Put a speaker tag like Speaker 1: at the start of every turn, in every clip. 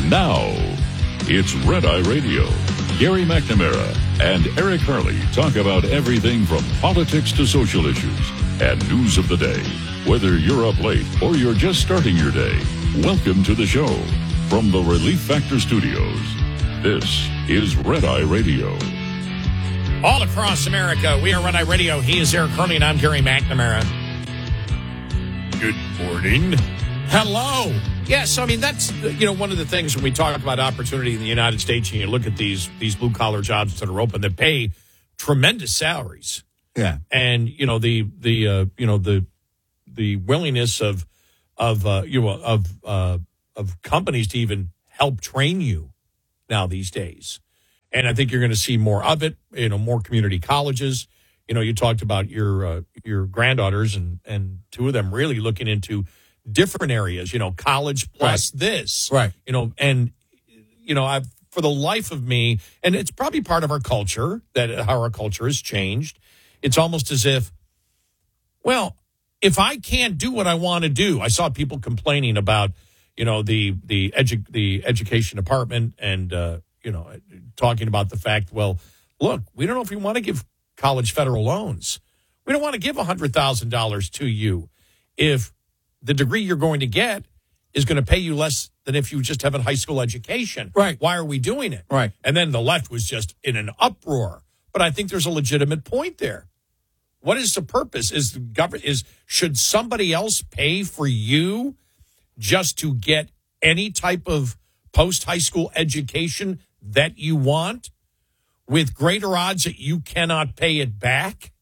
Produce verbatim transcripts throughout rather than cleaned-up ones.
Speaker 1: Now, it's Red Eye Radio. Gary McNamara and Eric Harley talk about everything from politics to social issues and news of the day. Whether you're up late or you're just starting your day, welcome to the show. From the Relief Factor Studios, this is Red Eye Radio.
Speaker 2: All across America, we are Red Eye Radio. He is Eric Harley, and I'm Gary McNamara. Good morning. Hello. Yes, I mean, that's, you know, one of the things when we talk about opportunity in the United States, and you look at these these blue-collar jobs that are open that pay tremendous salaries.
Speaker 3: Yeah.
Speaker 2: And, you know, the, the uh, you know, the the willingness of, of uh, you know, of, uh, of companies to even help train you now these days. And I think you're going to see more of it, you know, more community colleges. You know, you talked about your uh, your granddaughters and, and two of them really looking into different areas, you know, college plus
Speaker 3: right.
Speaker 2: this.
Speaker 3: Right.
Speaker 2: You know, and, you know, I've, for the life of me, and it's probably part of our culture, that how our culture has changed. It's almost as if, well, if I can't do what I want to do, I saw people complaining about, you know, the the edu- the education department and, uh, you know, talking about the fact, well, look, we don't know if we want to give college federal loans. We don't want to give one hundred thousand dollars to you if the degree you're going to get is going to pay you less than if you just have a high school education.
Speaker 3: Right.
Speaker 2: Why are we doing it?
Speaker 3: Right.
Speaker 2: And then the left was just in an uproar. But I think there's a legitimate point there. What is the purpose? Is the government is should somebody else pay for you just to get any type of post-high school education that you want with greater odds that you cannot pay it back?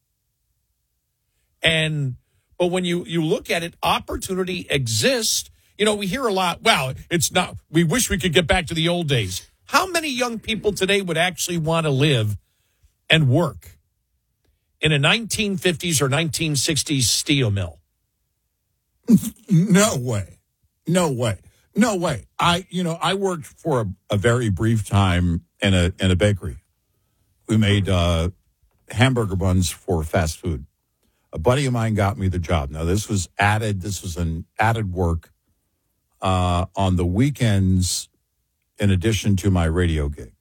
Speaker 2: And but when you, you look at it, opportunity exists. You know, we hear a lot, well, it's not, we wish we could get back to the old days. How many young people today would actually want to live and work in a nineteen fifties or nineteen sixties steel mill?
Speaker 3: No way. No way. No way. I, you know, I worked for a, a very brief time in a in a bakery. We made uh, hamburger buns for fast food. A buddy of mine got me the job. Now, this was added. This was an added work uh, on the weekends in addition to my radio gig.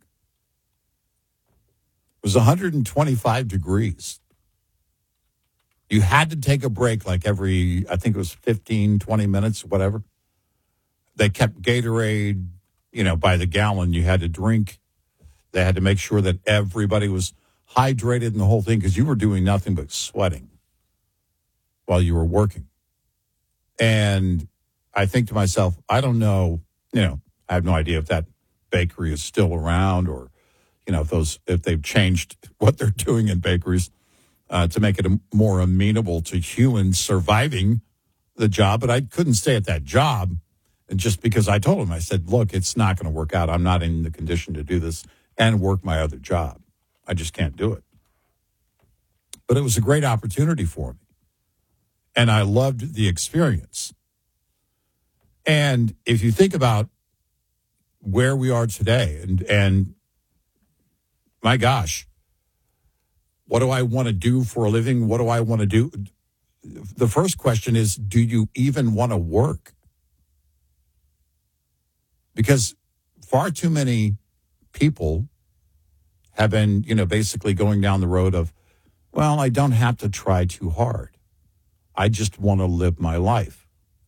Speaker 3: It was one hundred twenty-five degrees. You had to take a break like every, I think it was fifteen, twenty minutes, whatever. They kept Gatorade, you know, by the gallon. You had to drink. They had to make sure that everybody was hydrated and the whole thing because you were doing nothing but sweating while you were working. And I think to myself, I don't know, you know, I have no idea if that bakery is still around or, you know, if those, if they've changed what they're doing in bakeries uh, to make it a, more amenable to humans surviving the job. But I couldn't stay at that job. And just because I told him, I said, look, it's not going to work out. I'm not in the condition to do this and work my other job. I just can't do it. But it was a great opportunity for me. And I loved the experience. And if you think about where we are today, and, and my gosh, what do I want to do for a living? What do I want to do? The first question is, do you even want to work? Because far too many people have been, you know, basically going down the road of, well, I don't have to try too hard. I just want to live my life.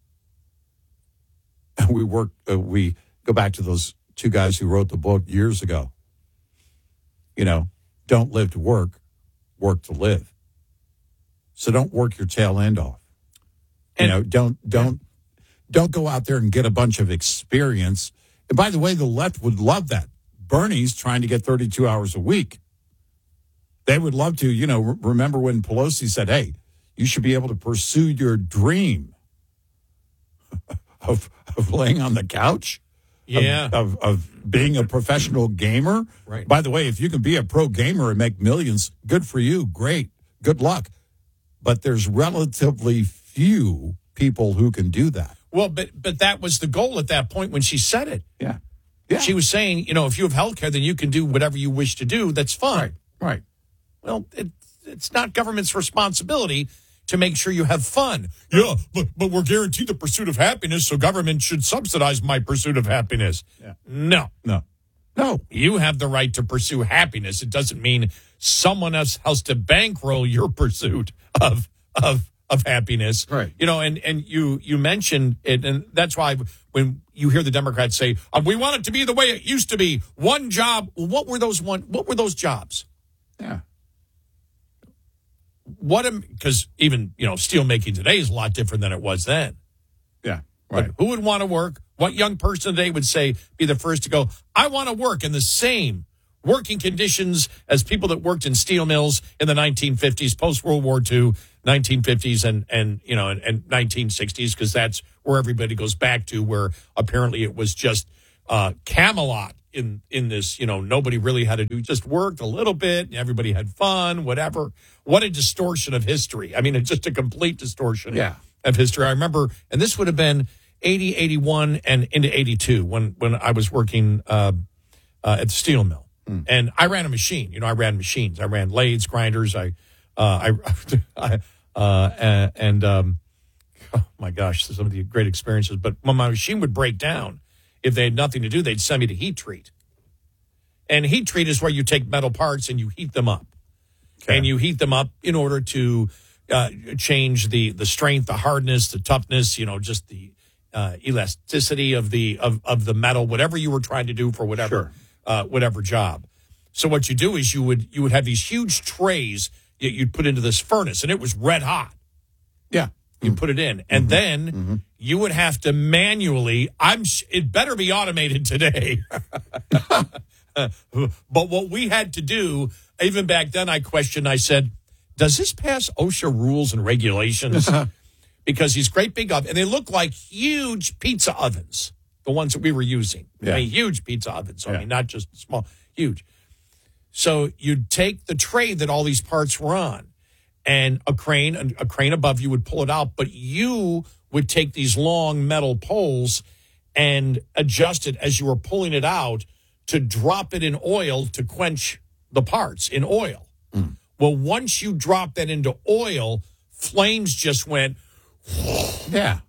Speaker 3: And we work, uh, we go back to those two guys who wrote the book years ago. You know, don't live to work, work to live. So don't work your tail end off. You
Speaker 2: And,
Speaker 3: know, don't, don't, don't go out there and get a bunch of experience. And by the way, the left would love that. Bernie's trying to get thirty-two hours a week. They would love to, you know, re- remember when Pelosi said, hey, you should be able to pursue your dream of of laying on the couch,
Speaker 2: yeah,
Speaker 3: of, of, of being a professional gamer.
Speaker 2: Right.
Speaker 3: By the way, if you can be a pro gamer and make millions, good for you. Great. Good luck. But there's relatively few people who can do that.
Speaker 2: Well, but but that was the goal at that point when she said it.
Speaker 3: Yeah. Yeah.
Speaker 2: She was saying, you know, if you have health care, then you can do whatever you wish to do. That's fine.
Speaker 3: Right. Right.
Speaker 2: Well, it, it's not government's responsibility to make sure you have fun. Yeah, but, but we're guaranteed the pursuit of happiness, so government should subsidize my pursuit of happiness.
Speaker 3: Yeah.
Speaker 2: No.
Speaker 3: No. No.
Speaker 2: You have the right to pursue happiness. It doesn't mean someone else has to bankroll your pursuit of of of happiness.
Speaker 3: Right.
Speaker 2: You know, and, and you you mentioned it, and that's why when you hear the Democrats say, oh, we want it to be the way it used to be, one job, what were those one what were those jobs?
Speaker 3: Yeah.
Speaker 2: What because even, you know, steel making today is a lot different than it was then.
Speaker 3: Yeah. Right.
Speaker 2: But who would want to work? What young person today would say, be the first to go, I want to work in the same working conditions as people that worked in steel mills in the nineteen fifties, post-World War Two, nineteen fifties, and, and you know, and, and nineteen sixties, because that's where everybody goes back to, where apparently it was just uh, Camelot in, in this, you know, nobody really had to do, just worked a little bit, and everybody had fun, whatever. What a distortion of history. I mean, it's just a complete distortion
Speaker 3: Yeah.
Speaker 2: of history. I remember, and this would have been eighty, eighty-one, and into eighty-two when, when I was working uh, uh, at the steel mill. Mm. And I ran a machine. You know, I ran machines. I ran lathes, grinders. I, uh, I, I uh, and, um, oh my gosh, some of the great experiences. But when my machine would break down, if they had nothing to do, they'd send me to heat treat. And heat treat is where you take metal parts and you heat them up. Okay. And you heat them up in order to uh, change the, the strength, the hardness, the toughness, you know, just the uh, elasticity of the of, of the metal, whatever you were trying to do for whatever
Speaker 3: Sure.
Speaker 2: uh, whatever job. So what you do is you would you would have these huge trays that you'd put into this furnace, and it was red hot.
Speaker 3: Yeah.
Speaker 2: You put it in, and mm-hmm. then mm-hmm. you would have to manually. I'm. It better be automated today. But what we had to do, even back then, I questioned. I said, "Does this pass OSHA rules and regulations?" Because these great big ovens, and they look like huge pizza ovens, the ones that we were using.
Speaker 3: Yeah.
Speaker 2: I mean, huge pizza ovens. I
Speaker 3: Yeah.
Speaker 2: mean, not just small, huge. So you'd take the tray that all these parts were on, and a crane, a crane above you would pull it out, but you would take these long metal poles and adjust it as you were pulling it out to drop it in oil to quench the parts in oil. Mm. Well, once you drop that into oil, flames just went.
Speaker 3: Yeah.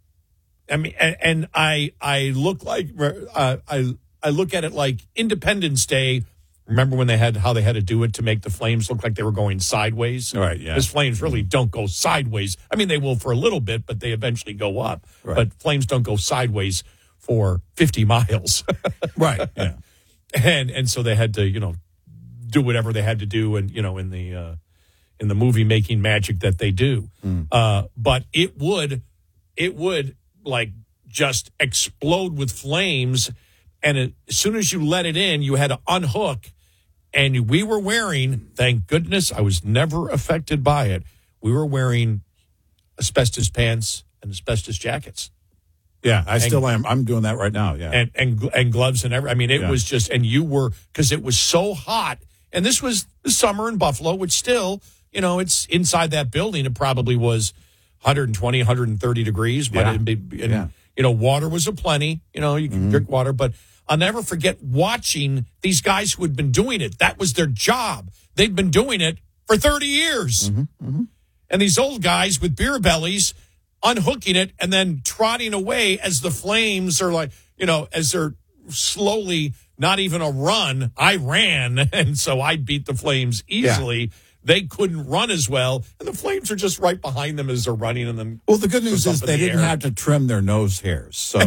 Speaker 2: I mean, and, and I I look like uh, I I look at it like Independence Day. Remember when they had how they had to do it to make the flames look like they were going sideways?
Speaker 3: Right, yeah.
Speaker 2: Because flames really don't go sideways. I mean, they will for a little bit, but they eventually go up.
Speaker 3: Right.
Speaker 2: But flames don't go sideways for fifty miles.
Speaker 3: Right, yeah.
Speaker 2: And and so they had to, you know, do whatever they had to do, and you know, in the uh, in the movie making magic that they do. Mm. Uh, but it would it would like just explode with flames, and it, as soon as you let it in, you had to unhook. And we were wearing, thank goodness, I was never affected by it. We were wearing asbestos pants and asbestos jackets.
Speaker 3: Yeah, I
Speaker 2: and,
Speaker 3: still am. I'm doing that right now. Yeah,
Speaker 2: and and and gloves and everything. I mean, it
Speaker 3: yeah.
Speaker 2: was just, and you were, because it was so hot. And this was the summer in Buffalo, which still, you know, it's inside that building. It probably was one twenty, one thirty degrees. But
Speaker 3: yeah.
Speaker 2: it'd be, and,
Speaker 3: yeah.
Speaker 2: you know, water was aplenty. You know, you can mm-hmm. drink water, but I'll never forget watching these guys who had been doing it. That was their job. They'd been doing it for thirty years.
Speaker 3: Mm-hmm. Mm-hmm.
Speaker 2: And these old guys with beer bellies unhooking it and then trotting away as the flames are like, you know, as they're slowly, not even a run. I ran, and so I beat the flames easily. Yeah. They couldn't run as well, and the flames are just right behind them as they're running. And then,
Speaker 3: well, the good news is they the didn't air. have to trim their nose hairs. So,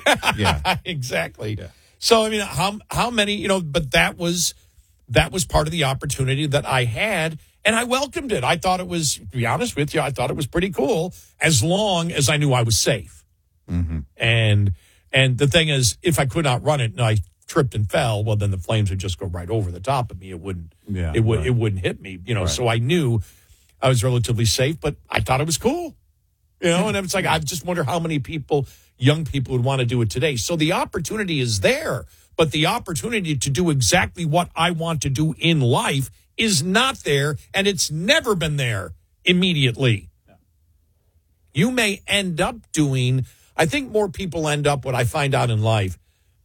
Speaker 2: yeah, exactly.
Speaker 3: Yeah.
Speaker 2: So, I mean, how how many, you know, but that was that was part of the opportunity that I had, and I welcomed it. I thought it was, to be honest with you, I thought it was pretty cool, as long as I knew I was safe.
Speaker 3: Mm-hmm.
Speaker 2: And and the thing is, if I could not run it and I tripped and fell, well, then the flames would just go right over the top of me. It wouldn't,
Speaker 3: yeah,
Speaker 2: it would,
Speaker 3: right.
Speaker 2: it wouldn't hit me, you know.
Speaker 3: Right.
Speaker 2: So I knew I was relatively safe, but I thought it was cool, you know. And it's like, I just wonder how many people, young people, would want to do it today. So the opportunity is there, but the opportunity to do exactly what I want to do in life is not there, and it's never been there immediately. No. You may end up doing, I think more people end up, what I find out in life,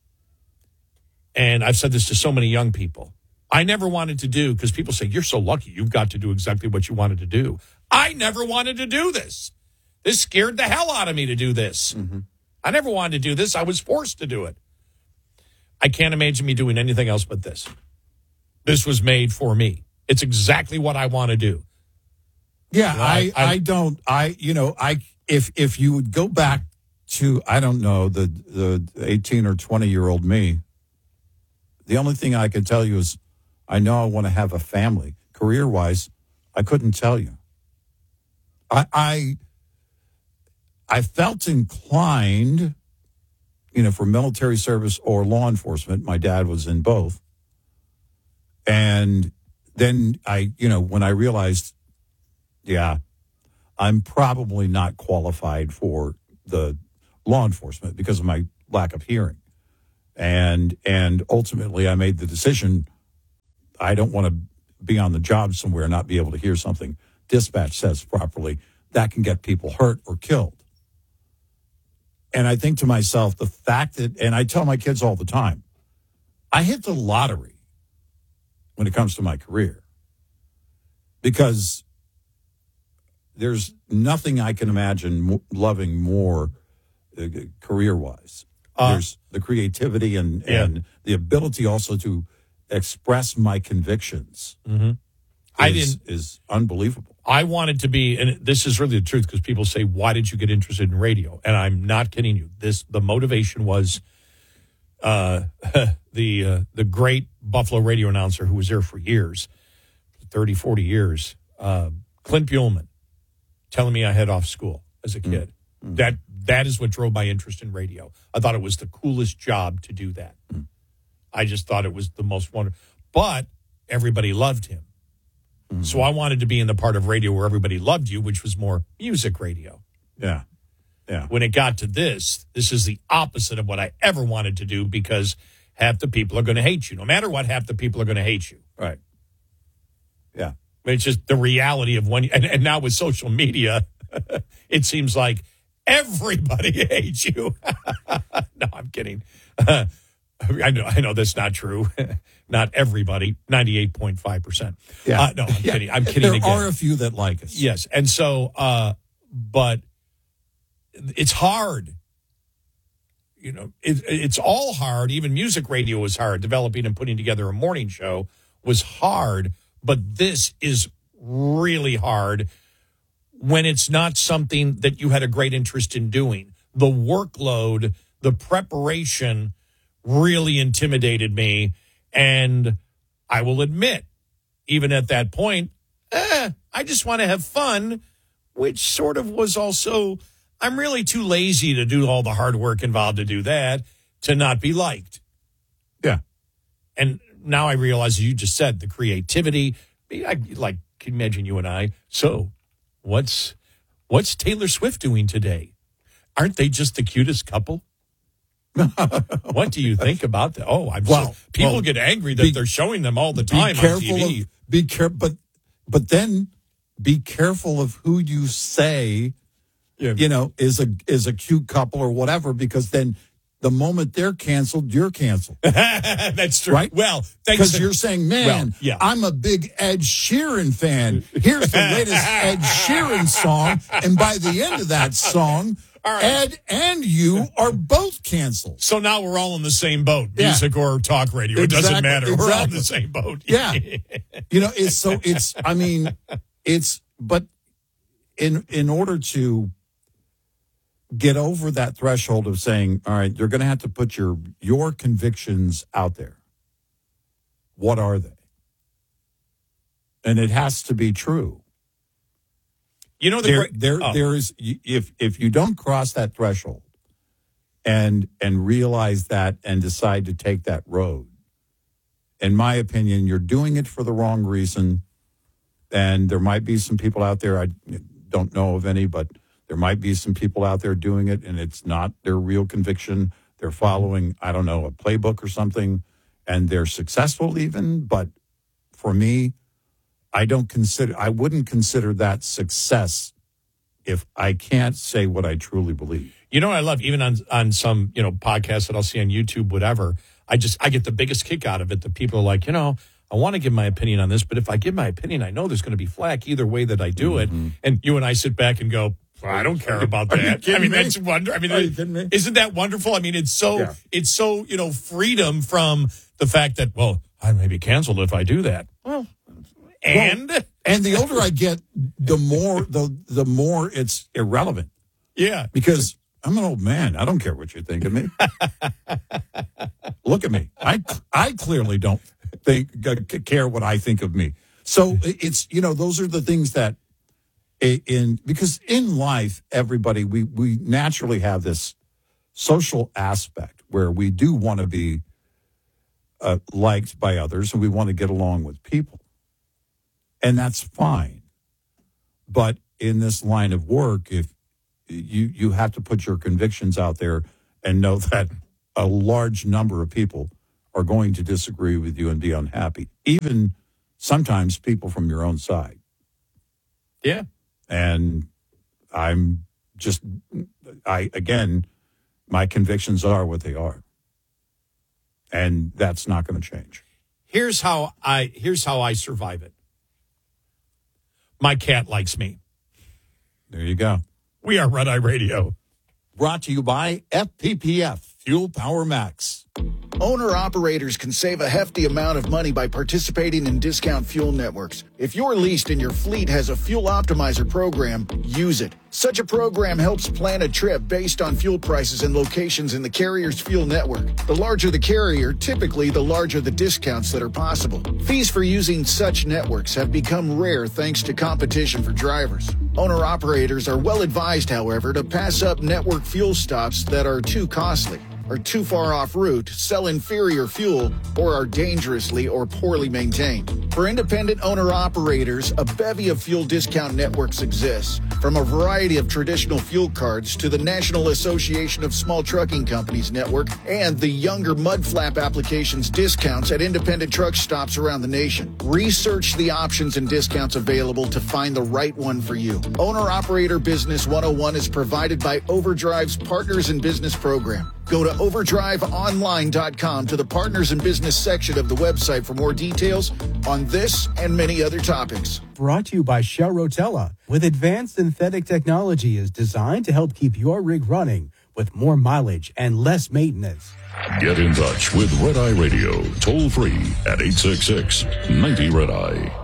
Speaker 2: and I've said this to so many young people, I never wanted to do, because people say, you're so lucky, you've got to do exactly what you wanted to do. I never wanted to do this. This scared the hell out of me to do this.
Speaker 3: Mm-hmm.
Speaker 2: I never wanted to do this. I was forced to do it. I can't imagine me doing anything else but this. This was made for me. It's exactly what I want to do.
Speaker 3: Yeah,
Speaker 2: You know,
Speaker 3: I,
Speaker 2: I-
Speaker 3: I don't, I, you know, I, if, if you would go back to, I don't know, the, the eighteen or twenty year old me, the only thing I could tell you is I know I want to have a family. Career wise, I couldn't tell you. I, I, I felt inclined, you know, for military service or law enforcement. My dad was in both. And then I, you know, when I realized, yeah, I'm probably not qualified for the law enforcement because of my lack of hearing. And and ultimately I made the decision, I don't want to be on the job somewhere and not be able to hear something dispatch says properly. That can get people hurt or killed. And I think to myself, the fact that, and I tell my kids all the time, I hit the lottery when it comes to my career. Because there's nothing I can imagine mo- loving more uh, career-wise.
Speaker 2: Uh,
Speaker 3: There's the creativity and,
Speaker 2: Yeah.
Speaker 3: and the ability also to express my convictions.
Speaker 2: Mm-hmm. I
Speaker 3: is-
Speaker 2: didn't.
Speaker 3: is unbelievable.
Speaker 2: I wanted to be, and this is really the truth because people say, "Why did you get interested in radio?" And I'm not kidding you. This the motivation was uh, the uh, the great Buffalo radio announcer who was there for years, thirty, forty years, uh, Clint Buellman, telling me I had off school as a kid. Mm. That that is what drove my interest in radio. I thought it was the coolest job to do that. Mm. I just thought it was the most wonderful. But everybody loved him. Mm-hmm. So I wanted to be in the part of radio where everybody loved you, which was more music radio.
Speaker 3: Yeah. Yeah.
Speaker 2: When it got to this, this is the opposite of what I ever wanted to do because half the people are going to hate you. No matter what, half the people are going to hate you.
Speaker 3: Right. Yeah.
Speaker 2: It's just the reality of when, and, and now with social media, it seems like everybody hates you. No, I'm kidding. Uh, I know, I know that's not true. Not everybody, ninety-eight point five percent.
Speaker 3: Yeah.
Speaker 2: Uh, no, I'm
Speaker 3: Yeah.
Speaker 2: kidding. I'm kidding
Speaker 3: There
Speaker 2: again.
Speaker 3: are a few that like us.
Speaker 2: Yes. And so, uh, but it's hard. You know, it, it's all hard. Even music radio was hard. Developing and putting together a morning show was hard. But this is really hard when it's not something that you had a great interest in doing. The workload, the preparation really intimidated me. And I will admit, even at that point, eh, I just want to have fun, which sort of was also, I'm really too lazy to do all the hard work involved to do that, to not be liked.
Speaker 3: Yeah.
Speaker 2: And now I realize, as you just said, the creativity, I, like, can you imagine you and I? So what's, what's Taylor Swift doing today? Aren't they just the cutest couple? What do you think about that? Oh, I'm
Speaker 3: Well,
Speaker 2: so, people
Speaker 3: well,
Speaker 2: get angry that
Speaker 3: be-
Speaker 2: they're showing them all the
Speaker 3: Be
Speaker 2: time on
Speaker 3: careful
Speaker 2: T V.
Speaker 3: of, be careful, but, but then be careful of who you say,
Speaker 2: Yeah.
Speaker 3: you know, is a, is a cute couple or whatever, because then the moment they're canceled, you're canceled.
Speaker 2: That's true.
Speaker 3: Right?
Speaker 2: Well, thanks.
Speaker 3: Because
Speaker 2: to-
Speaker 3: you're saying, man,
Speaker 2: Well, yeah.
Speaker 3: I'm a big Ed Sheeran fan. Here's the latest Ed Sheeran song. And by the end of that song,
Speaker 2: All right.
Speaker 3: Ed and you are both canceled.
Speaker 2: So now we're all in the same boat,
Speaker 3: Yeah.
Speaker 2: music or talk radio. It doesn't
Speaker 3: Exactly,
Speaker 2: matter. We're all in
Speaker 3: exactly.
Speaker 2: the same boat.
Speaker 3: Yeah. You know, it's so, it's, I mean, it's, but in, in order to get over that threshold of saying, all right, you're going to have to put your, your convictions out there. What are they? And it has to be true.
Speaker 2: You know, the
Speaker 3: There,
Speaker 2: great,
Speaker 3: there,
Speaker 2: oh.
Speaker 3: there is, if, if you don't cross that threshold and, and realize that and decide to take that road, in my opinion, you're doing it for the wrong reason. And there might be some people out there, I don't know of any, but there might be some people out there doing it and it's not their real conviction. They're following, I don't know, a playbook or something, and they're successful even. But for me, I don't consider, I wouldn't consider that success if I can't say what I truly believe.
Speaker 2: You know what I love? Even on, on some, you know, podcasts that I'll see on YouTube, whatever, I just, I get the biggest kick out of it. The people are like, you know, I want to give my opinion on this, but if I give my opinion, I know there's going to be flack either way that I do it.
Speaker 3: Mm-hmm.
Speaker 2: And you and I sit back and go, well, I don't care about that. I mean,
Speaker 3: me?
Speaker 2: that's wonder. I mean,
Speaker 3: Are you kidding me?
Speaker 2: Isn't that wonderful? I mean, it's so,
Speaker 3: Yeah.
Speaker 2: it's so, you know, freedom from the fact that, well, I may be canceled if I do that. Well, and
Speaker 3: Well, and the older I get, the more the the more it's irrelevant.
Speaker 2: yeah,
Speaker 3: Because I'm an old man. I don't care what you think of me. Look at me. I I clearly don't think care what I think of me. So it's, you know, those are the things that in because in life, everybody, we we naturally have this social aspect where we do want to be uh, liked by others and we want to get along with people. And that's fine. But in this line of work, if you you have to put your convictions out there and know that a large number of people are going to disagree with you and be unhappy, even sometimes people from your own side.
Speaker 2: yeah.
Speaker 3: And I'm just, I again, my convictions are what they are. And that's not going to change.
Speaker 2: Here's how I here's how I survive it. My cat likes me.
Speaker 3: There you go.
Speaker 2: We are Red Eye Radio.
Speaker 3: Brought to you by F P P F, Fuel Power Max.
Speaker 4: Owner-operators can save a hefty amount of money by participating in discount fuel networks. If you're leased and your fleet has a fuel optimizer program, use it. Such a program helps plan a trip based on fuel prices and locations in the carrier's fuel network. The larger the carrier, typically the larger the discounts that are possible. Fees for using such networks have become rare thanks to competition for drivers. Owner-operators are well advised, however, to pass up network fuel stops that are too costly, are too far off route, sell inferior fuel, or are dangerously or poorly maintained. For independent owner-operators, a bevy of fuel discount networks exists, from a variety of traditional fuel cards to the National Association of Small Trucking Companies network and the younger mudflap applications discounts at independent truck stops around the nation. Research the options and discounts available to find the right one for you. Owner-Operator Business one oh one is provided by Overdrive's Partners in Business program. Go to overdrive online dot com to the Partners in Business section of the website for more details on this and many other topics.
Speaker 5: Brought to you by Shell Rotella, with advanced synthetic technology is designed to help keep your rig running with more mileage and less maintenance.
Speaker 1: Get in touch with Red Eye Radio, toll free at eight six six, nine zero, Red Eye.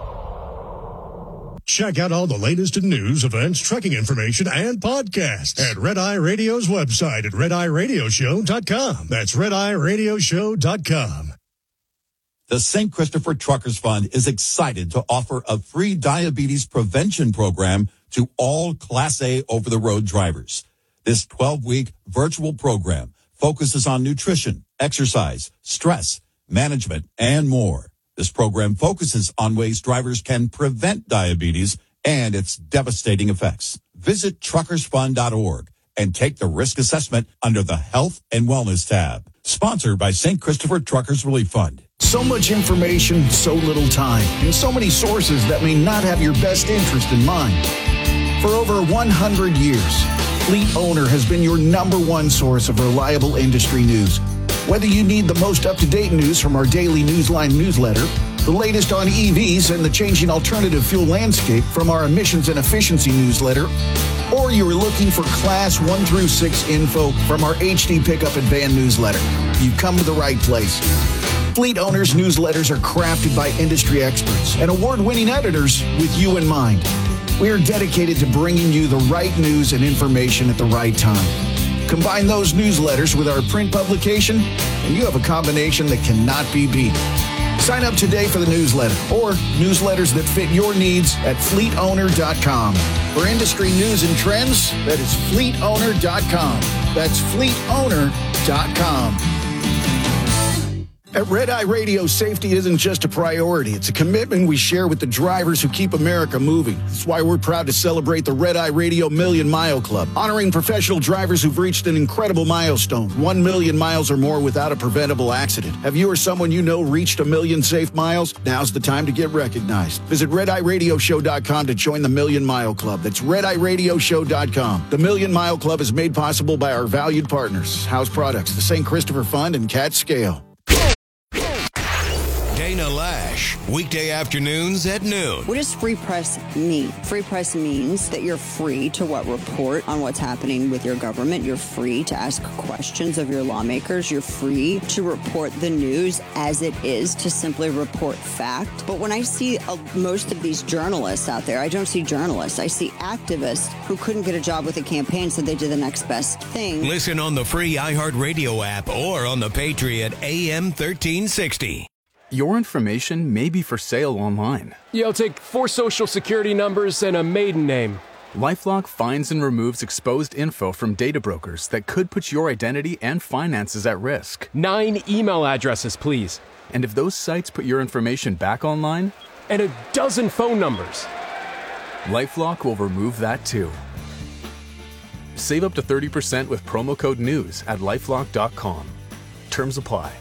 Speaker 6: Check out all the latest in news, events, trucking information, and podcasts at Red Eye Radio's website at red eye radio show dot com. That's red eye radio show dot com.
Speaker 3: The Saint Christopher Truckers Fund is excited to offer a free diabetes prevention program to all Class A over-the-road drivers. This twelve-week virtual program focuses on nutrition, exercise, stress, management, and more. This program focuses on ways drivers can prevent diabetes and its devastating effects. Visit truckers fund dot org and take the risk assessment under the Health and Wellness tab. Sponsored by Saint Christopher Truckers Relief Fund.
Speaker 4: So much information, so little time, and so many sources that may not have your best interest in mind. For over one hundred years, Fleet Owner has been your number one source of reliable industry news. Whether you need the most up-to-date news from our daily Newsline newsletter, the latest on E Vs and the changing alternative fuel landscape from our emissions and efficiency newsletter, or you're looking for Class one through six info from our H D Pickup and Van newsletter, you've come to the right place. Fleet Owners newsletters are crafted by industry experts and award-winning editors with you in mind. We are dedicated to bringing you the right news and information at the right time. Combine those newsletters with our print publication, and you have a combination that cannot be beat. Sign up today for the newsletter or newsletters that fit your needs at fleet owner dot com. For industry news and trends, that is fleet owner dot com. That's fleet owner dot com. At Red Eye Radio, safety isn't just a priority. It's a commitment we share with the drivers who keep America moving. That's why we're proud to celebrate the Red Eye Radio Million Mile Club, honoring professional drivers who've reached an incredible milestone, one million miles or more without a preventable accident. Have you or someone you know reached a million safe miles? Now's the time to get recognized. Visit red eye radio show dot com to join the Million Mile Club. That's red eye radio show dot com. The Million Mile Club is made possible by our valued partners, House Products, the Saint Christopher Fund, and Cat Scale.
Speaker 7: Dana Lash, weekday afternoons at noon.
Speaker 8: What does free press mean? Free press means that you're free to what report on what's happening with your government. You're free to ask questions of your lawmakers. You're free to report the news as it is, to simply report fact. But when I see uh, most of these journalists out there, I don't see journalists. I see activists who couldn't get a job with a campaign, so they did the next best thing.
Speaker 7: Listen on the free iHeartRadio app or on the Patriot A M thirteen sixty.
Speaker 9: Your information may be for sale online.
Speaker 10: Yeah, I'll take four social security numbers and a maiden name.
Speaker 9: LifeLock finds and removes exposed info from data brokers that could put your identity and finances at risk.
Speaker 10: Nine email addresses, please.
Speaker 9: And if those sites put your information back online?
Speaker 10: And a dozen phone numbers.
Speaker 9: LifeLock will remove that too. Save up to thirty percent with promo code NEWS at lifelock dot com. Terms apply.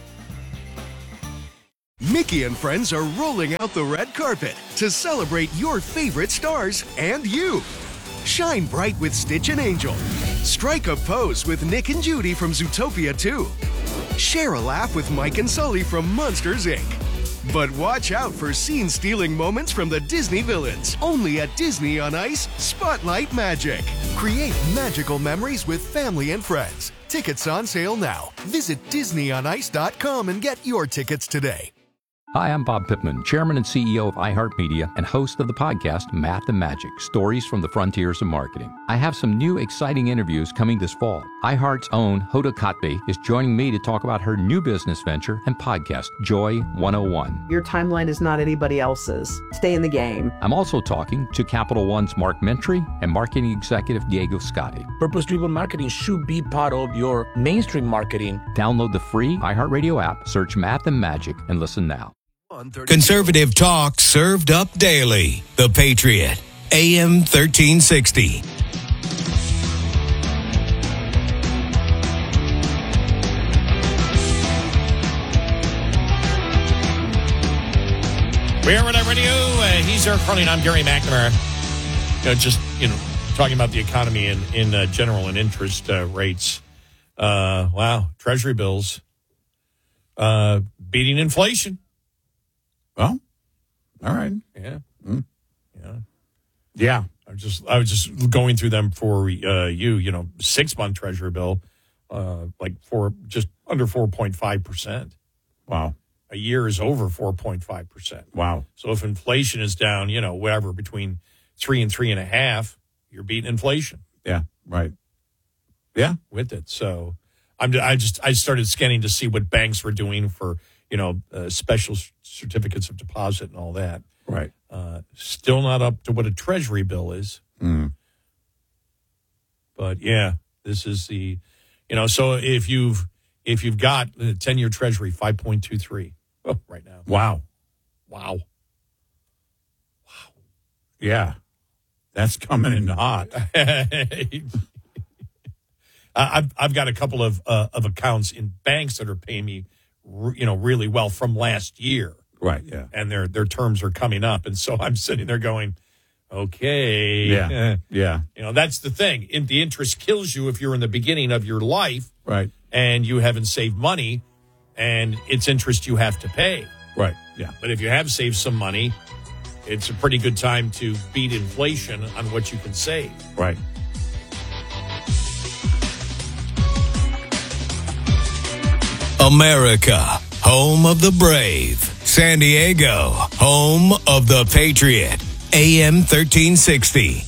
Speaker 11: Mickey and friends are rolling out the red carpet to celebrate your favorite stars and you. Shine bright with Stitch and Angel. Strike a pose with Nick and Judy from Zootopia two. Share a laugh with Mike and Sully from Monsters, Incorporated. But watch out for scene-stealing moments from the Disney villains. Only at Disney on Ice, Spotlight Magic. Create magical memories with family and friends. Tickets on sale now. Visit disney on ice dot com and get your tickets today.
Speaker 12: Hi, I'm Bob Pittman, Chairman and C E O of iHeartMedia and host of the podcast Math and Magic, Stories from the Frontiers of Marketing. I have some new exciting interviews coming this fall. iHeart's own Hoda Kotb is joining me to talk about her new business venture and podcast, Joy one oh one.
Speaker 13: Your timeline is not anybody else's. Stay in the game.
Speaker 12: I'm also talking to Capital One's Mark Mentry and marketing executive Diego Scotti.
Speaker 14: Purpose-driven marketing should be part of your mainstream marketing.
Speaker 12: Download the free iHeartRadio app, search Math and Magic, and listen now.
Speaker 7: Conservative talk served up daily. The Patriot, A M thirteen sixty.
Speaker 2: We're Red Eye Radio. Uh, he's Eric Carly, and I'm Gary McNamara. You know, just, you know, talking about the economy in, in uh, general and interest uh, rates. Uh, wow. Treasury bills uh, beating inflation.
Speaker 3: Well, all right.
Speaker 2: Yeah.
Speaker 3: Mm.
Speaker 2: Yeah.
Speaker 3: Yeah.
Speaker 2: I was just I was just going through them for uh, you. You know, six month Treasury bill, uh, like four, just under four point five percent.
Speaker 3: Wow.
Speaker 2: A year is over four point five percent.
Speaker 3: Wow.
Speaker 2: So if inflation is down, you know, whatever between three and three and a half, you're beating inflation.
Speaker 3: Yeah. Right. Yeah.
Speaker 2: With it. So I'm I just I started scanning to see what banks were doing for, you know, uh, special certificates of deposit and all that.
Speaker 3: Right.
Speaker 2: Uh, still not up to what a Treasury bill is.
Speaker 3: Mm.
Speaker 2: But yeah, this is the, you know, so if you've if you've got a ten-year Treasury, five point two three oh, right now.
Speaker 3: Wow.
Speaker 2: Wow.
Speaker 3: Wow. Yeah. That's coming in hot.
Speaker 2: I've I've got a couple of uh, of accounts in banks that are paying me, you know, really well from last year.
Speaker 3: Right. Yeah.
Speaker 2: And their their terms are coming up, and so I'm sitting there going, okay.
Speaker 3: Yeah.
Speaker 2: eh.
Speaker 3: Yeah.
Speaker 2: You know, that's the thing. In, the interest kills you if you're in the beginning of your life,
Speaker 3: right,
Speaker 2: and you haven't saved money, and it's interest you have to pay.
Speaker 3: Right. Yeah.
Speaker 2: But if you have saved some money, it's a pretty good time to beat inflation on what you can save.
Speaker 3: Right.
Speaker 7: America, home of the brave. San Diego, home of the Patriot. A M thirteen sixty.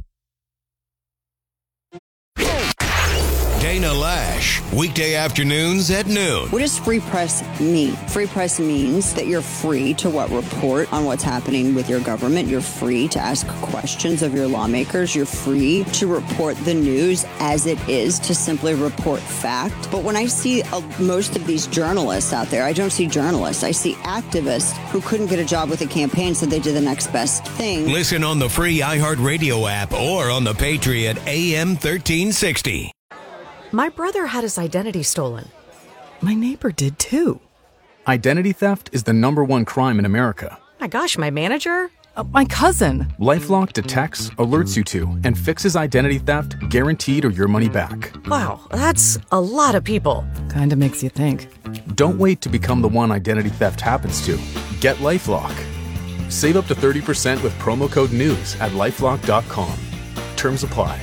Speaker 7: Dana Lash, weekday afternoons at noon.
Speaker 8: What does free press mean? Free press means that you're free to what report on what's happening with your government. You're free to ask questions of your lawmakers. You're free to report the news as it is, to simply report fact. But when I see uh, most of these journalists out there, I don't see journalists. I see activists who couldn't get a job with a campaign, so they did the next best thing.
Speaker 7: Listen on the free iHeartRadio app or on the Patriot A M thirteen sixty.
Speaker 15: My brother had his identity stolen. My neighbor did too.
Speaker 9: Identity theft is the number one crime in America.
Speaker 15: My gosh, my manager? Uh, my cousin.
Speaker 9: LifeLock detects, alerts you to, and fixes identity theft guaranteed or your money back.
Speaker 15: Wow, that's a lot of people. Kinda makes you think.
Speaker 9: Don't wait to become the one identity theft happens to. Get LifeLock. Save up to thirty percent with promo code NEWS at lifelock dot com. Terms apply.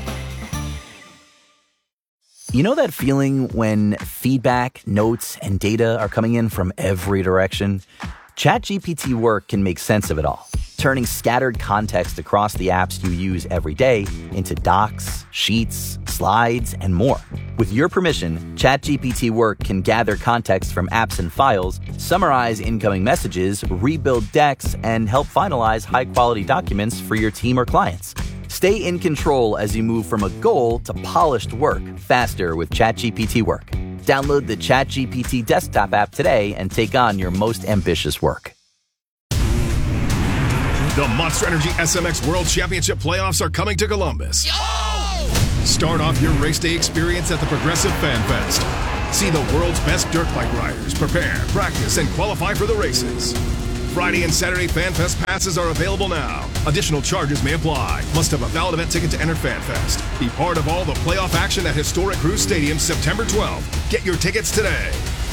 Speaker 16: You know that feeling when feedback, notes, and data are coming in from every direction? ChatGPT Work can make sense of it all, turning scattered context across the apps you use every day into docs, sheets, slides, and more. With your permission, ChatGPT Work can gather context from apps and files, summarize incoming messages, rebuild decks, and help finalize high-quality documents for your team or clients. Stay in control as you move from a goal to polished work faster with ChatGPT Work. Download the ChatGPT desktop app today and take on your most ambitious work.
Speaker 17: The Monster Energy S M X World Championship playoffs are coming to Columbus. Yo! Start off your race day experience at the Progressive Fan Fest. See the world's best dirt bike riders prepare, practice, and qualify for the races. Friday and Saturday Fan Fest passes are available now. Additional charges may apply. Must have a valid event ticket to enter Fan Fest. Be part of all the playoff action at Historic Cruise Stadium September twelfth. Get your tickets today.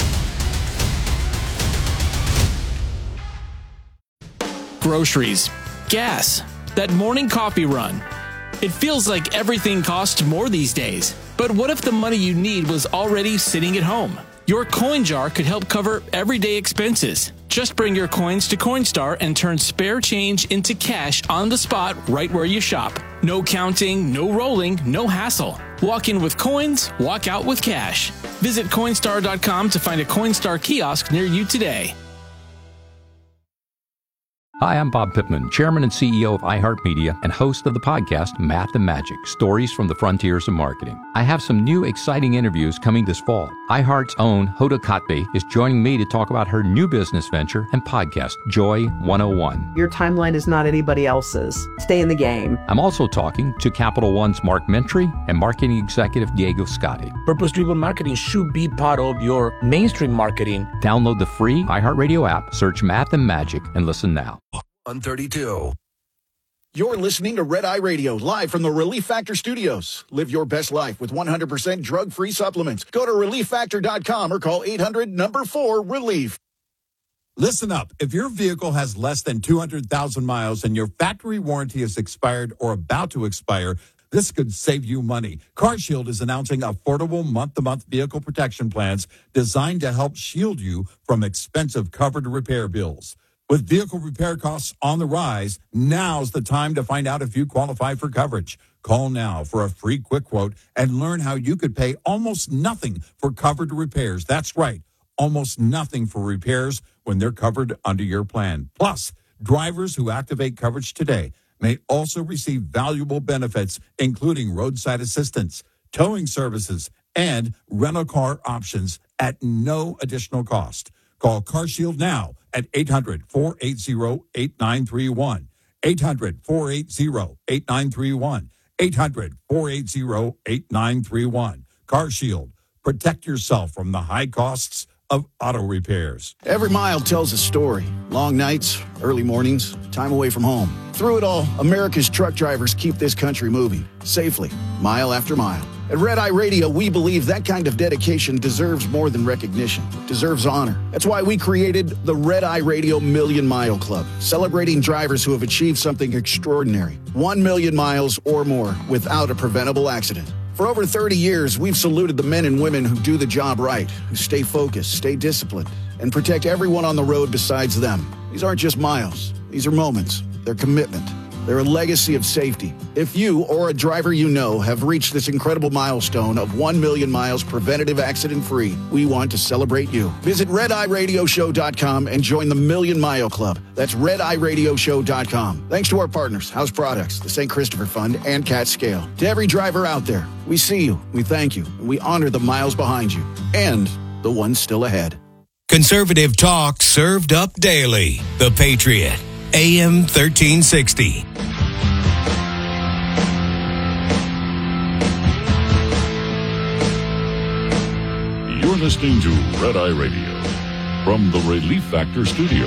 Speaker 18: Groceries, gas, that morning coffee run. It feels like everything costs more these days. But what if the money you need was already sitting at home? Your coin jar could help cover everyday expenses. Just bring your coins to Coinstar and turn spare change into cash on the spot right where you shop. No counting, no rolling, no hassle. Walk in with coins, walk out with cash. Visit Coinstar dot com to find a Coinstar kiosk near you today.
Speaker 12: Hi, I'm Bob Pittman, Chairman and C E O of iHeartMedia and host of the podcast Math and Magic, Stories from the Frontiers of Marketing. I have some new exciting interviews coming this fall. iHeart's own Hoda Kotb is joining me to talk about her new business venture and podcast, Joy one oh one.
Speaker 13: Your timeline is not anybody else's. Stay in the game.
Speaker 12: I'm also talking to Capital One's Mark Mentry and marketing executive Diego Scotti.
Speaker 14: Purpose-driven marketing should be part of your mainstream marketing.
Speaker 12: Download the free iHeartRadio app, search Math and Magic, and listen now.
Speaker 4: one thirty-two. You're listening to Red Eye Radio, live from the Relief Factor Studios. Live your best life with one hundred percent drug-free supplements. Go to relief factor dot com or call eight hundred number four relief.
Speaker 3: Listen up. If your vehicle has less than two hundred thousand miles and your factory warranty is expired or about to expire, this could save you money. CarShield is announcing affordable month-to-month vehicle protection plans designed to help shield you from expensive covered repair bills. With vehicle repair costs on the rise, now's the time to find out if you qualify for coverage. Call now for a free quick quote and learn how you could pay almost nothing for covered repairs. That's right, almost nothing for repairs when they're covered under your plan. Plus, drivers who activate coverage today may also receive valuable benefits, including roadside assistance, towing services, and rental car options at no additional cost. Call CarShield now at eight hundred, four eight zero, eight nine three one. eight hundred, four eight zero, eight nine three one. eight hundred, four eight zero, eight nine three one. CarShield. Protect yourself from the high costs of auto repairs.
Speaker 4: Every mile tells a story. Long nights, early mornings, time away from home. Through it all, America's truck drivers keep this country moving safely, mile after mile. At Red Eye Radio, we believe that kind of dedication deserves more than recognition. It deserves honor. That's why we created the Red Eye Radio Million Mile Club, celebrating drivers who have achieved something extraordinary. One million miles or more without a preventable accident. For over thirty years, we've saluted the men and women who do the job right, who stay focused, stay disciplined, and protect everyone on the road besides them. These aren't just miles. These are moments. They're commitment. They're a legacy of safety. If you or a driver you know have reached this incredible milestone of one million miles preventative accident-free, we want to celebrate you. Visit red eye radio show dot com and join the Million Mile Club. That's red eye radio show dot com. Thanks to our partners, House Products, the Saint Christopher Fund, and Cat Scale. To every driver out there, we see you, we thank you, and we honor the miles behind you and the ones still ahead.
Speaker 7: Conservative talk served up daily. The Patriot, A M thirteen sixty.
Speaker 1: You're listening to Red Eye Radio from the Relief Factor Studio.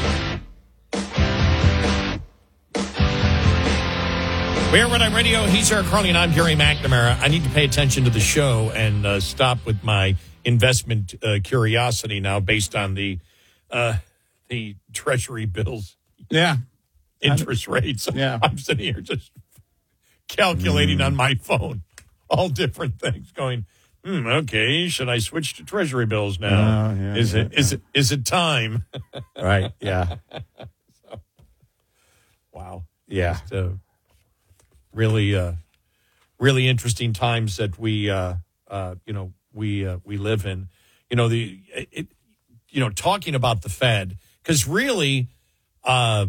Speaker 2: We're Red Eye Radio. He's Eric Carly, and I'm Gary McNamara. I need to pay attention to the show and uh, stop with my investment uh, curiosity now based on the uh, the Treasury bills.
Speaker 3: Yeah.
Speaker 2: Interest rates.
Speaker 3: Yeah.
Speaker 2: I'm sitting here just calculating mm. on my phone all different things going, hmm, okay, should I switch to Treasury bills now?
Speaker 3: Uh, yeah,
Speaker 2: is
Speaker 3: yeah,
Speaker 2: it
Speaker 3: yeah.
Speaker 2: is it is it time?
Speaker 3: Right, yeah.
Speaker 2: So, wow.
Speaker 3: Yeah.
Speaker 2: Just, uh, really uh, really interesting times that we uh, uh, you know, we uh, we live in. You know, the it, you know, talking about the Fed, because really uh,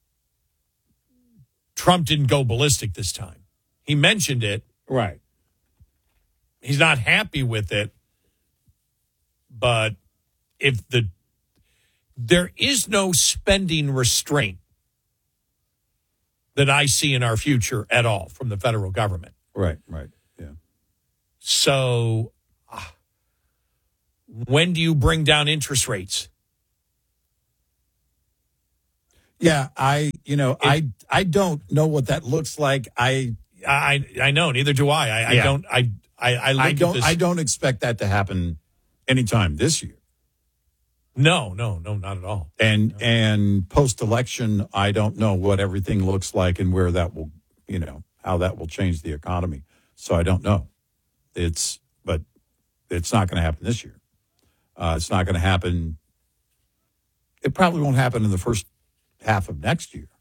Speaker 2: Trump didn't go ballistic this time. He mentioned it.
Speaker 3: Right.
Speaker 2: He's not happy with it. But if the there is no spending restraint that I see in our future at all from the federal government.
Speaker 3: Right, right. Yeah.
Speaker 2: So uh, when do you bring down interest rates?
Speaker 3: Yeah, I, you know, it, I I don't know what that looks like. I
Speaker 2: I I know, neither do I. I,
Speaker 3: yeah.
Speaker 2: I don't I I I, look
Speaker 3: I don't
Speaker 2: at this.
Speaker 3: I don't expect that to happen anytime this year.
Speaker 2: No, no, no, not at all.
Speaker 3: And
Speaker 2: no.
Speaker 3: and post election, I don't know what everything looks like and where that will, you know, how that will change the economy. So I don't know. It's but it's not going to happen this year. Uh, it's not going to happen. It probably won't happen in the first half of next year.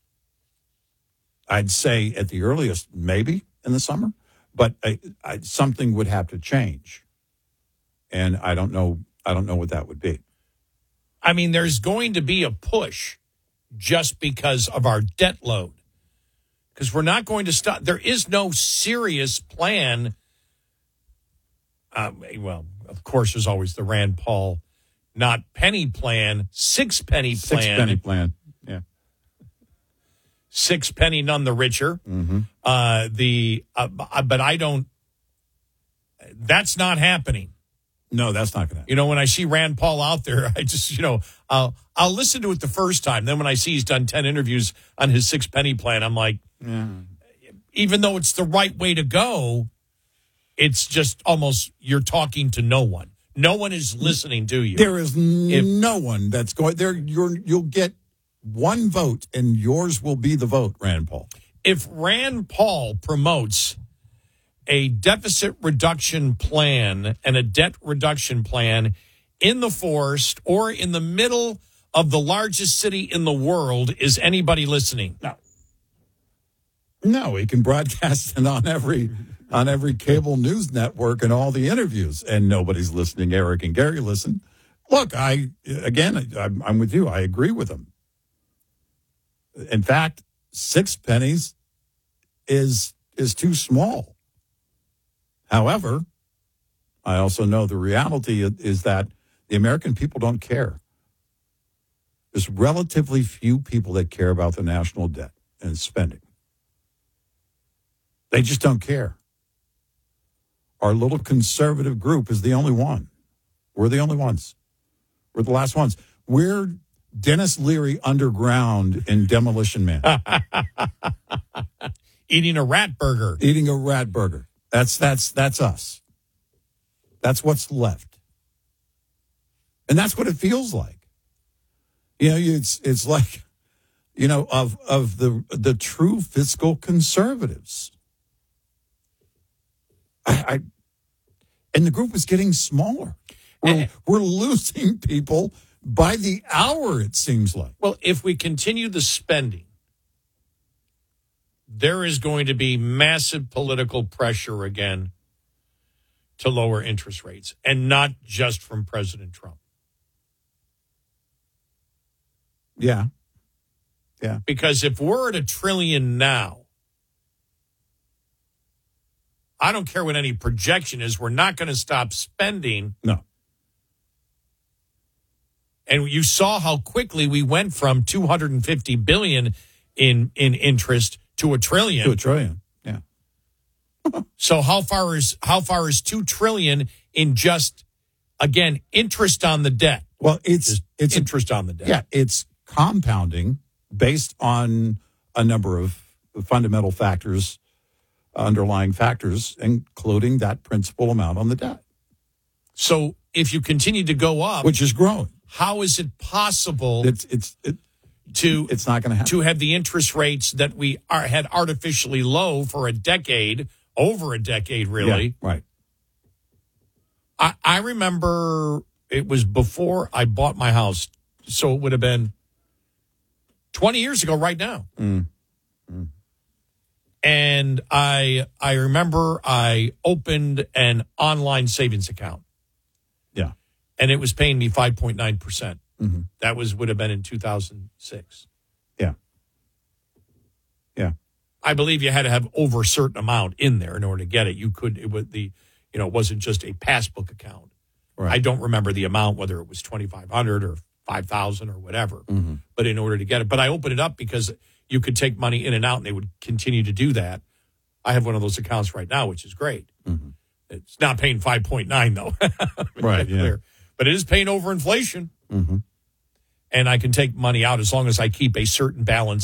Speaker 3: I'd say at the earliest, maybe in the summer, but I, I, something would have to change, and I don't know. I don't know what that would be.
Speaker 2: I mean, there's going to be a push just because of our debt load, because we're not going to stop. There is no serious plan. Uh, well, of course, there's always the Rand Paul, not penny plan, six penny plan.
Speaker 3: Six penny plan. Yeah.
Speaker 2: Six penny, none the richer.
Speaker 3: Mm-hmm.
Speaker 2: Uh, the uh, but I don't. That's not happening.
Speaker 3: No, that's not going to happen.
Speaker 2: You know, when I see Rand Paul out there, I just, you know, I'll I'll listen to it the first time. Then when I see he's done ten interviews on his six penny plan, I'm like,
Speaker 3: yeah.
Speaker 2: Even though it's the right way to go, it's just almost you're talking to no one. No one is listening to you.
Speaker 3: There is
Speaker 2: if,
Speaker 3: no one that's going there. You're you'll get one vote, and yours will be the vote, Rand Paul.
Speaker 2: If Rand Paul promotes a deficit reduction plan and a debt reduction plan in the forest or in the middle of the largest city in the world, is anybody listening?
Speaker 3: No. No, he can broadcast it on every on every cable news network and all the interviews, and nobody's listening. Eric and Gary listen. Look, I again, I'm, I'm with you. I agree with him. In fact, six pennies is is too small. However, I also know the reality is that the American people don't care. There's relatively few people that care about the national debt and spending. They just don't care. Our little conservative group is the only one. We're the only ones. We're the last ones. We're Dennis Leary underground in Demolition Man.
Speaker 2: Eating a rat burger.
Speaker 3: Eating a rat burger. That's that's that's us. That's what's left. And that's what it feels like. You know, it's it's like, you know, of of the the true fiscal conservatives. I, I and the group is getting smaller. We're, and, we're losing people by the hour, it seems like.
Speaker 2: Well, if we continue the spending, there is going to be massive political pressure again to lower interest rates, and not just from President Trump.
Speaker 3: Yeah. Yeah.
Speaker 2: Because if we're at a trillion now, I don't care what any projection is, we're not going to stop spending.
Speaker 3: No.
Speaker 2: And you saw how quickly we went from two hundred fifty billion dollars in, in interest to a trillion.
Speaker 3: To a trillion, yeah.
Speaker 2: So how far is how far is two trillion in just, again, interest on the debt?
Speaker 3: Well, it's
Speaker 2: just
Speaker 3: it's
Speaker 2: interest on the debt.
Speaker 3: Yeah, it's compounding based on a number of fundamental factors, underlying factors, including that principal amount on the debt.
Speaker 2: So if you continue to go up,
Speaker 3: which is growing,
Speaker 2: how is it possible
Speaker 3: It's it's it,
Speaker 2: to
Speaker 3: it's not going to happen.
Speaker 2: to have the interest rates that we are, had artificially low for a decade, over a decade, really?
Speaker 3: Yeah, right.
Speaker 2: I, I remember it was before I bought my house, so it would have been twenty years ago right now.
Speaker 3: Mm. Mm.
Speaker 2: And I I remember I opened an online savings account.
Speaker 3: Yeah.
Speaker 2: And it was paying me five point nine percent.
Speaker 3: Mm-hmm.
Speaker 2: That was would have been in two thousand six.
Speaker 3: Yeah. Yeah.
Speaker 2: I believe you had to have over a certain amount in there in order to get it. You could, it was the, you know, it wasn't just a passbook account.
Speaker 3: Right.
Speaker 2: I don't remember the amount, whether it was twenty-five hundred or five thousand or whatever.
Speaker 3: Mm-hmm.
Speaker 2: But in order to get it, but I opened it up because you could take money in and out and they would continue to do that. I have one of those accounts right now, which is great.
Speaker 3: Mm-hmm.
Speaker 2: It's not paying five point nine though.
Speaker 3: Right. Yeah.
Speaker 2: Clear. But it is paying over inflation.
Speaker 3: Mm-hmm.
Speaker 2: And I can take money out as long as I keep a certain balance